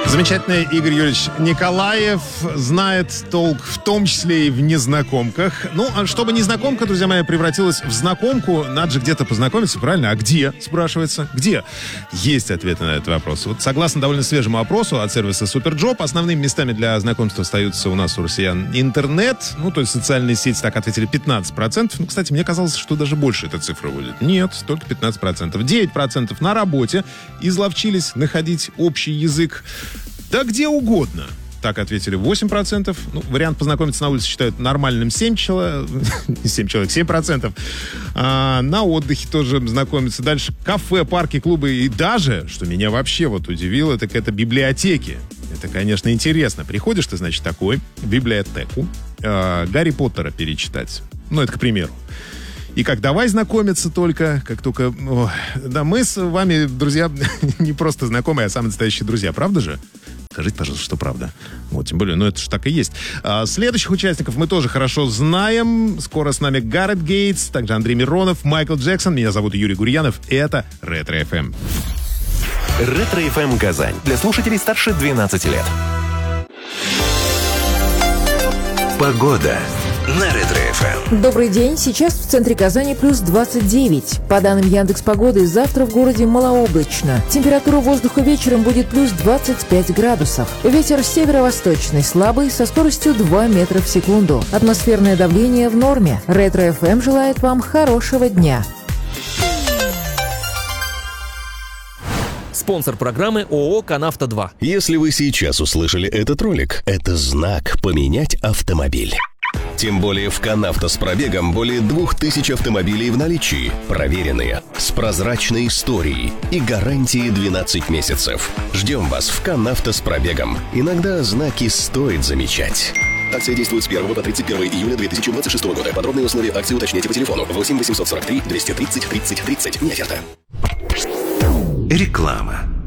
Замечательный Игорь Юрьевич Николаев знает толк, в том числе и в незнакомках. Ну, а чтобы незнакомка, друзья мои, превратилась в знакомку, надо же где-то познакомиться, правильно? А где, спрашивается? Где? Есть ответы на этот вопрос. Вот согласно довольно свежему опросу от сервиса Суперджоп, основными местами для знакомства остаются у нас, у россиян, интернет, ну, то есть социальные сети, так ответили 15%. Ну, кстати, мне казалось, что даже больше эта цифра будет. Нет, только 15%. 9% на работе. Изловчились находить общий язык. Да где угодно. Так ответили 8%. Ну, вариант познакомиться на улице считают нормальным 7%. На отдыхе тоже знакомиться. Дальше кафе, парки, клубы и даже, что меня вообще вот удивило, так это библиотеки. Это, конечно, интересно. Приходишь ты, значит, такой в библиотеку Гарри Поттера перечитать. Ну, это к примеру. И как давай знакомиться только, как только... да, мы с вами, друзья, не просто знакомые, а самые настоящие друзья, правда же? Скажите, пожалуйста, что правда. Вот, тем более, это же так и есть. Следующих участников мы тоже хорошо знаем. Скоро с нами Гаррет Гейтс, также Андрей Миронов, Майкл Джексон. Меня зовут Юрий Гурьянов. Это Ретро ФМ. Ретро ФМ Казань. Для слушателей старше 12 лет. Погода на Ретро-ФМ. Добрый день. Сейчас в центре Казани плюс 29. По данным Яндекс.Погоды, завтра в городе малооблачно. Температура воздуха вечером будет плюс 25 градусов. Ветер северо-восточный, слабый, со скоростью 2 метра в секунду. Атмосферное давление в норме. Ретро-ФМ желает вам хорошего дня. Спонсор программы ООО «Канавто-2». Если вы сейчас услышали этот ролик, это знак «Поменять автомобиль». Тем более в «Канавто» с пробегом более 2000 автомобилей в наличии. Проверенные, с прозрачной историей и гарантией 12 месяцев. Ждем вас в «Канавто» с пробегом. Иногда знаки стоит замечать. Акция действует с 1 по 31 июля 2026 года. Подробные условия акции уточняйте по телефону 8 843 230 30 30. Не оферта. Реклама.